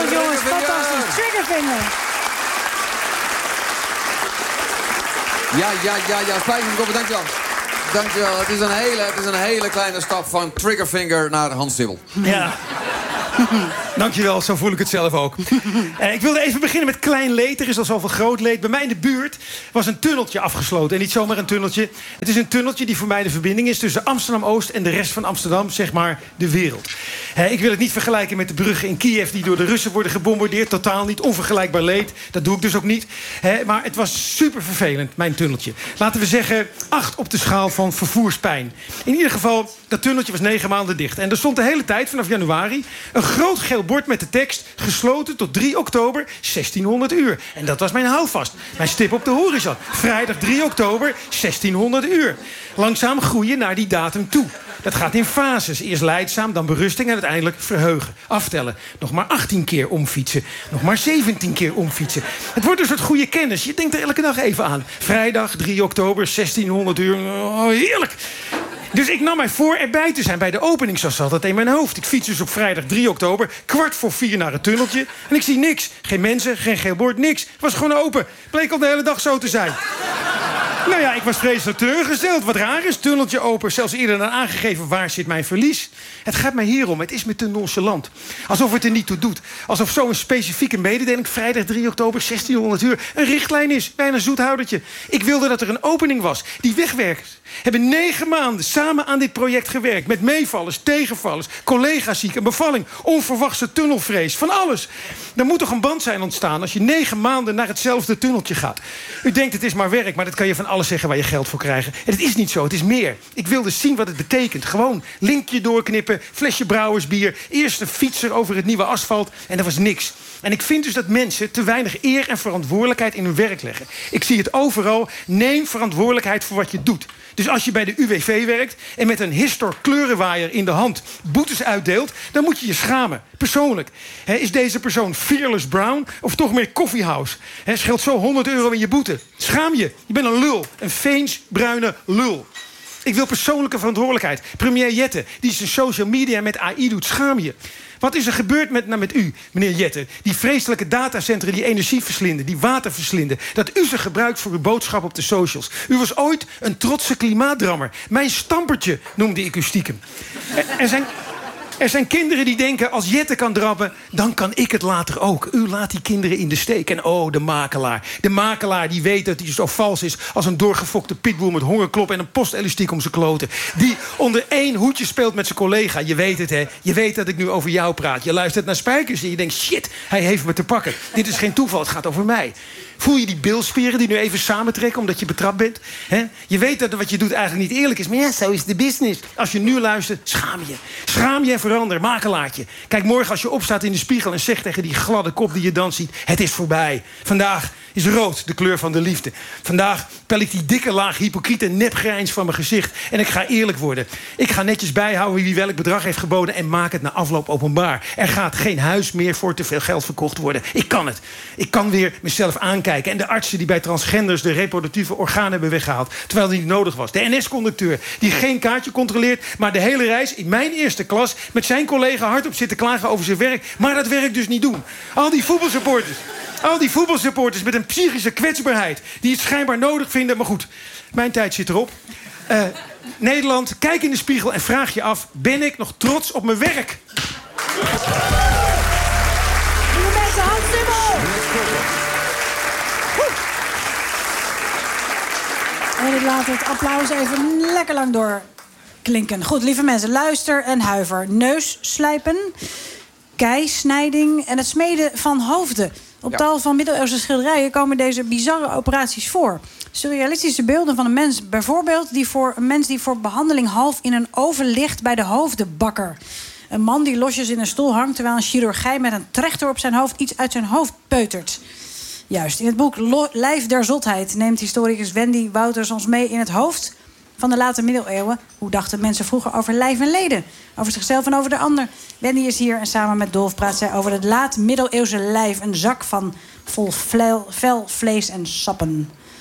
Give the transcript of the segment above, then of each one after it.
Applaus jongens, fantastisch. Triggerfinger. Ja, 5 koppen, dankjewel. Dankjewel. Het is een hele kleine stap van Triggerfinger naar Hans Sibbel. Ja. Dankjewel, zo voel ik het zelf ook. Ik wilde even beginnen met klein leed. Er is al zoveel groot leed. Bij mij in de buurt was een tunneltje afgesloten. En niet zomaar een tunneltje. Het is een tunneltje die voor mij de verbinding is tussen Amsterdam-Oost en de rest van Amsterdam, zeg maar de wereld. Ik wil het niet vergelijken met de bruggen in Kiev die door de Russen worden gebombardeerd. Totaal niet, onvergelijkbaar leed. Dat doe ik dus ook niet. Maar het was super vervelend, mijn tunneltje. Laten we zeggen 8 op de schaal van vervoerspijn. In ieder geval, dat tunneltje was 9 maanden dicht. En er stond de hele tijd, vanaf januari, een groot geel bord met de tekst: gesloten tot 3 oktober, 1600 uur. En dat was mijn houvast. Mijn stip op de horizon. Vrijdag 3 oktober, 1600 uur. Langzaam groeien naar die datum toe. Dat gaat in fases. Eerst lijdzaam, dan berusting en uiteindelijk verheugen. Aftellen. Nog maar 18 keer omfietsen. Nog maar 17 keer omfietsen. Het wordt een soort goede kennis. Je denkt er elke dag even aan. Vrijdag 3 oktober, 1600 uur. Oh, heerlijk. Dus ik nam mij voor erbij te zijn bij de opening, zoals altijd in mijn hoofd. Ik fiets dus op vrijdag 3 oktober, 3:15 naar het tunneltje. En ik zie niks. Geen mensen, geen geel bord, niks. Het was gewoon open. Bleek al de hele dag zo te zijn. Nou ja, ik was vreselijk teleurgesteld. Wat raar is, tunneltje open. Zelfs eerder dan aangegeven, waar zit mijn verlies? Het gaat mij hierom. Het is me te nonchalant. Alsof het er niet toe doet. Alsof zo'n specifieke mededeling, vrijdag 3 oktober, 1600 uur... een richtlijn is, bijna een zoethoudertje. Ik wilde dat er een opening was. Die wegwerkers hebben 9 maanden samen aan dit project gewerkt. Met meevallers, tegenvallers, collega's ziek, een bevalling... onverwachte tunnelvrees, van alles. Er moet toch een band zijn ontstaan als je 9 maanden naar hetzelfde tunneltje gaat. U denkt het is maar werk, maar dat kan je van alles zeggen waar je geld voor krijgt. En het is niet zo, het is meer. Ik wilde zien wat het betekent. Gewoon linkje doorknippen, flesje brouwersbier... eerst een fietser over het nieuwe asfalt en dat was niks. En ik vind dus dat mensen te weinig eer en verantwoordelijkheid in hun werk leggen. Ik zie het overal. Neem verantwoordelijkheid voor wat je doet. Dus als je bij de UWV werkt en met een Histor kleurenwaaier in de hand boetes uitdeelt, dan moet je je schamen. Persoonlijk. Is deze persoon Fearless Brown of toch meer Coffeehouse? Scheelt zo €100 in je boete. Schaam je. Je bent een lul. Een Veens-bruine lul. Ik wil persoonlijke verantwoordelijkheid. Premier Jette, die zijn social media met AI doet, schaam je. Wat is er gebeurd met u, meneer Jette? Die vreselijke datacentra die energie verslinden, die water verslinden. Dat u ze gebruikt voor uw boodschap op de socials. U was ooit een trotse klimaatdrammer. Mijn stampertje noemde ik u stiekem. Er zijn kinderen die denken, als Jette kan drammen, dan kan ik het later ook. U laat die kinderen in de steek. En oh, de makelaar. De makelaar die weet dat hij zo vals is als een doorgefokte pitbull met hongerklop en een postelastiek om zijn kloten. Die onder 1 hoedje speelt met zijn collega. Je weet het, hè. Je weet dat ik nu over jou praat. Je luistert naar Spijkers en je denkt, shit, hij heeft me te pakken. Dit is geen toeval, het gaat over mij. Voel je die bilspieren die nu even samentrekken omdat je betrapt bent? Je weet dat wat je doet eigenlijk niet eerlijk is. Maar ja, zo is de business. Als je nu luistert, schaam je. Schaam je en verander, makelaartje. Kijk morgen als je opstaat in de spiegel en zegt tegen die gladde kop die je dan ziet: het is voorbij. Vandaag is rood de kleur van de liefde. Vandaag pel ik die dikke laag hypocriete nepgrijns van mijn gezicht. En ik ga eerlijk worden. Ik ga netjes bijhouden wie welk bedrag heeft geboden en maak het na afloop openbaar. Er gaat geen huis meer voor te veel geld verkocht worden. Ik kan het. Ik kan weer mezelf aankijken. En de artsen die bij transgenders de reproductieve organen hebben weggehaald, terwijl dat niet nodig was. De NS-conducteur die geen kaartje controleert, maar de hele reis in mijn eerste klas met zijn collega hardop zit te klagen over zijn werk, maar dat werk dus niet doen. Al die voetbalsupporters met een psychische kwetsbaarheid die het schijnbaar nodig vinden. Maar goed, mijn tijd zit erop. Nederland, kijk in de spiegel en vraag je af: ben ik nog trots op mijn werk? Lieve mensen, Hans Sibbel! En ik laat het applaus even lekker lang doorklinken. Goed, lieve mensen, luister en huiver. Neusslijpen, keisnijding en het smeden van hoofden. Op tal van middeleeuwse schilderijen komen deze bizarre operaties voor. Surrealistische beelden van een mens, bijvoorbeeld een mens die voor behandeling half in een oven ligt bij de hoofdenbakker. Een man die losjes in een stoel hangt terwijl een chirurgijn met een trechter op zijn hoofd iets uit zijn hoofd peutert. Juist, in het boek Lijf der Zotheid neemt historicus Wendy Wouters ons mee in het hoofd van de late middeleeuwen. Hoe dachten mensen vroeger over lijf en leden? Over zichzelf en over de ander. Wendy is hier en samen met Dolf praat zij over het laat middeleeuwse lijf. Een zak vol vel, vlees en sappen.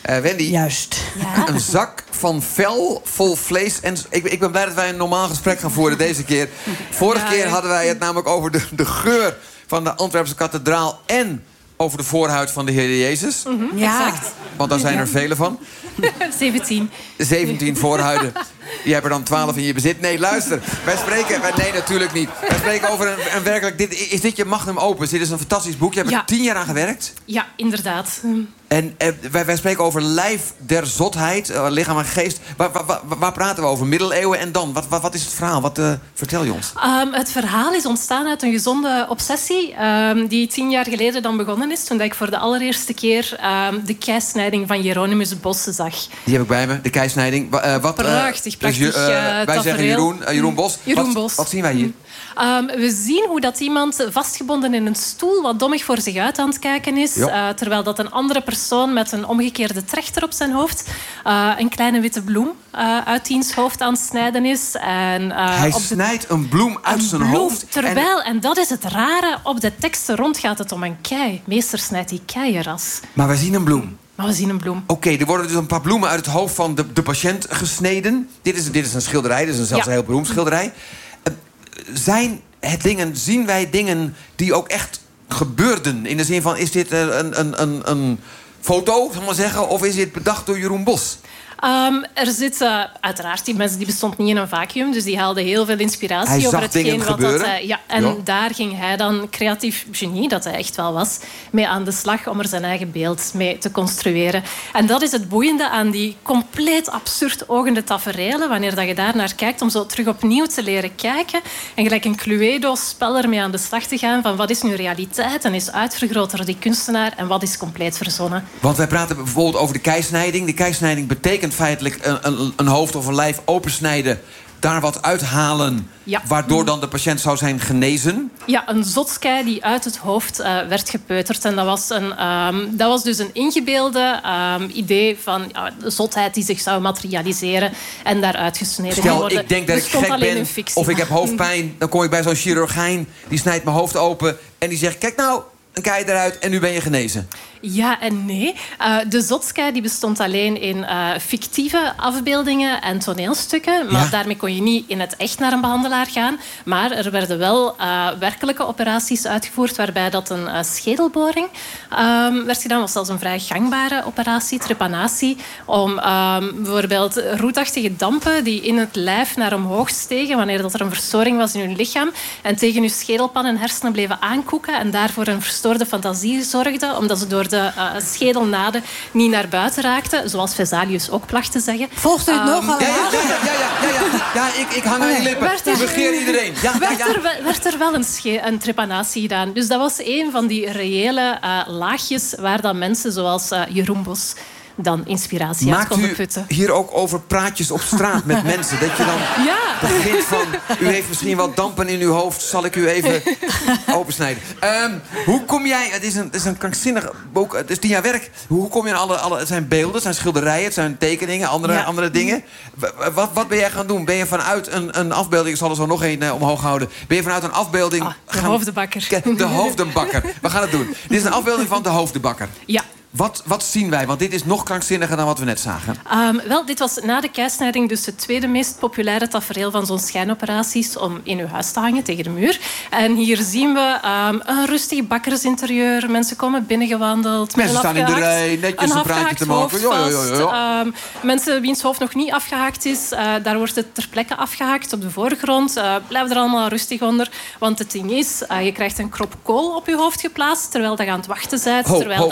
Wendy, Juist. Ja? een zak van vel vol vlees. En ik ben blij dat wij een normaal gesprek gaan voeren deze keer. Vorige keer hadden wij het namelijk over de geur van de Antwerpse kathedraal... en over de voorhuid van de Heer Jezus. Ja. Exact. Want daar zijn er vele van. 17. 17 voorhuiden. Je hebt er dan 12 in je bezit. Nee, luister. Nee, natuurlijk niet. Wij spreken over een werkelijk... Is dit je magnum opus? Dit is een fantastisch boek. Je hebt er 10 jaar aan gewerkt. Ja, inderdaad. En wij spreken over lijf der zotheid, lichaam en geest. Waar praten we over? Middeleeuwen en dan? Wat is het verhaal? Vertel je ons. Het verhaal is ontstaan uit een gezonde obsessie... die 10 jaar geleden dan begonnen is... toen ik voor de allereerste keer de keisnijding van Hieronymus Bos zag. Die heb ik bij me, de keisnijding. Prachtig wij zeggen Jeroen Bos. Jeroen Bos. Wat zien wij hier? We zien hoe dat iemand vastgebonden in een stoel... wat dommig voor zich uit aan het kijken is... terwijl dat een andere persoon met een omgekeerde trechter op zijn hoofd... een kleine witte bloem uit diens hoofd aan het snijden is. En, hij snijdt een bloem uit zijn hoofd. Terwijl, en dat is het rare, op de teksten rond gaat het om een kei. Meester snijdt die keieras. Maar wij zien een bloem. Maar we zien een bloem. Oké, er worden dus een paar bloemen uit het hoofd van de patiënt gesneden. Dit is een schilderij, dit is zelfs een heel beroemd schilderij. Zien wij dingen die ook echt gebeurden? In de zin van, is dit een foto, zal ik maar zeggen... of is dit bedacht door Jeroen Bos? Er zitten uiteraard, die mensen die bestond niet in een vacuüm, dus die haalden heel veel inspiratie hij over zag hetgeen dingen wat gebeuren. Daar ging hij dan, creatief genie, dat hij echt wel was, mee aan de slag om er zijn eigen beeld mee te construeren. En dat is het boeiende aan die compleet absurd ogende taferelen, wanneer dat je daar naar kijkt, om zo terug opnieuw te leren kijken en gelijk een Cluedo-spel ermee aan de slag te gaan van wat is nu realiteit en is uitvergroot door die kunstenaar en wat is compleet verzonnen. Want wij praten bijvoorbeeld over de keisnijding. De keisnijding betekent feitelijk een hoofd of een lijf opensnijden, daar wat uithalen, waardoor dan de patiënt zou zijn genezen. Ja, een zotskei die uit het hoofd werd gepeuterd. En dat was dus een ingebeelde idee van de zotheid die zich zou materialiseren en daaruit gesneden Stel, worden. ik denk dat ik gek ben of ik heb hoofdpijn, dan kom ik bij zo'n chirurgijn, die snijdt mijn hoofd open en die zegt, kijk nou, een kei eruit en nu ben je genezen. Ja en nee. De zotskei die bestond alleen in fictieve afbeeldingen en toneelstukken. Maar daarmee kon je niet in het echt naar een behandelaar gaan. Maar er werden wel werkelijke operaties uitgevoerd waarbij dat een schedelboring werd gedaan. Dat was zelfs een vrij gangbare operatie, trepanatie. Om bijvoorbeeld roetachtige dampen die in het lijf naar omhoog stegen wanneer dat er een verstoring was in hun lichaam en tegen hun schedelpan en hersenen bleven aankoeken en daarvoor een verstoorde fantasie zorgden, omdat ze door de schedelnaden niet naar buiten raakten, zoals Vesalius ook placht te zeggen. Volgt u het nog allemaal? Ja, ik hang aan je lippen. Ik begeer iedereen. Werd er wel een trepanatie gedaan. Dus dat was een van die reële laagjes waar dan mensen zoals Jeroen Bos dan inspiratie uit konden putten. Maakt u hier ook over praatjes op straat met mensen? Dat je dan begint van, u heeft misschien wat dampen in uw hoofd, zal ik u even opensnijden. Hoe kom jij, het is een krankzinnig boek, het is 10 jaar werk. Hoe kom je aan het zijn beelden, het zijn schilderijen, het zijn tekeningen, andere dingen. Wat ben jij gaan doen? Ben je vanuit een afbeelding, ik zal er zo nog één omhoog houden. Ben je vanuit een afbeelding... de hoofdenbakker. De hoofdenbakker. We gaan het doen. Dit is een afbeelding van de hoofdenbakker. Ja. Wat zien wij? Want dit is nog krankzinniger dan wat we net zagen. Dit was na de keisnijding dus het tweede meest populaire tafereel van zo'n schijnoperaties om in uw huis te hangen tegen de muur. En hier zien we een rustig bakkersinterieur. Mensen komen binnengewandeld. Mensen staan in de rij, netjes een praatje te maken. Mensen wiens hoofd nog niet afgehaakt is, daar wordt het ter plekke afgehaakt op de voorgrond. Blijf er allemaal rustig onder. Want het ding is, je krijgt een krop kool op je hoofd geplaatst terwijl je aan het wachten bent.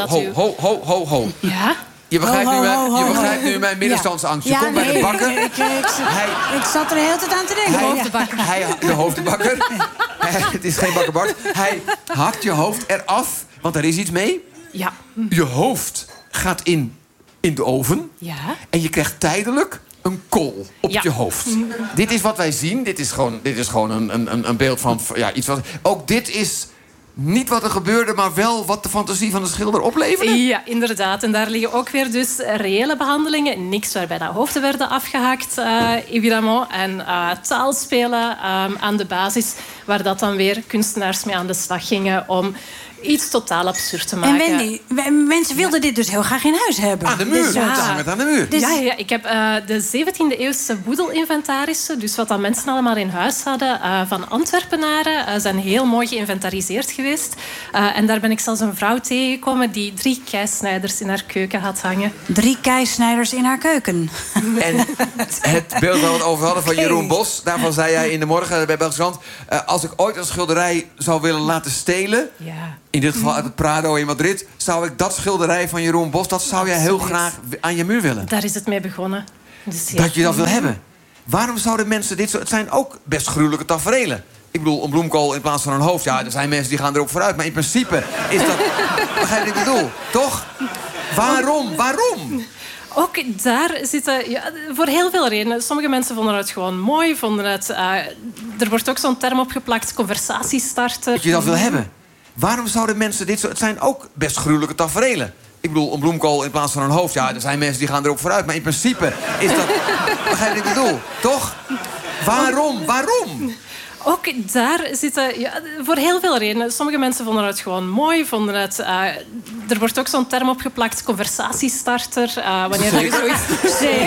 Ho. Ja? Je begrijpt nu mijn middenstandsangst. Je komt bij de bakker. Ik zat er de hele tijd aan te denken. De hoofdbakker. Het is geen bakkerbart. Hij hakt je hoofd eraf, want er is iets mee. Ja. Je hoofd gaat in de oven. Ja. En je krijgt tijdelijk een kool op je hoofd. Dit is wat wij zien. Dit is gewoon een beeld van iets wat... Ook dit is niet wat er gebeurde, maar wel wat de fantasie van de schilder opleverde? Ja, inderdaad. En daar liggen ook weer dus reële behandelingen. Niks waarbij de hoofden werden afgehakt, évidemment. En taalspelen aan de basis, waar dat dan weer kunstenaars mee aan de slag gingen om iets totaal absurd te maken. En Wendy, mensen wilden dit dus heel graag in huis hebben. Aan de muur, Dus, te hangen aan de muur. Dus- Ja, ik heb de 17e-eeuwse boedelinventarissen, dus wat dat mensen allemaal in huis hadden, van Antwerpenaren, zijn heel mooi geïnventariseerd geweest. En daar ben ik zelfs een vrouw tegengekomen die 3 keisnijders in haar keuken had hangen. 3 keisnijders in haar keuken. En het beeld waar we het over hadden van Jeroen Bos, daarvan zei jij in de morgen bij Belgische Krant, als ik ooit een schilderij zou willen laten stelen, Ja. in dit geval uit het Prado in Madrid, zou ik dat schilderij van Jeroen Bos, dat zou jij heel graag aan je muur willen. Daar is het mee begonnen. Dus ja. Dat je dat wil hebben. Waarom zouden mensen dit zo... Het zijn ook best gruwelijke taferelen. Ik bedoel, een bloemkool in plaats van een hoofd. Ja, er zijn mensen die gaan er ook vooruit. Maar in principe is dat... Begrijp je wat ik bedoel? Toch? Waarom? Waarom? Ook daar zitten... Ja, voor heel veel redenen. Sommige mensen vonden het gewoon mooi. Vonden het, er wordt ook zo'n term opgeplakt, conversatiestarter. Dat je dat wil hebben. Waarom zouden mensen dit zo... Het zijn ook best gruwelijke taferelen. Ik bedoel, een bloemkool in plaats van een hoofd. Ja, er zijn mensen die gaan er ook vooruit. Maar in principe is dat... Begrijp je wat ik bedoel? Toch? Waarom? Waarom? Ook daar zitten... Ja, voor heel veel redenen. Sommige mensen vonden het gewoon mooi. Vonden het, er wordt ook zo'n term opgeplakt, conversatiestarter. Wanneer je zoiets...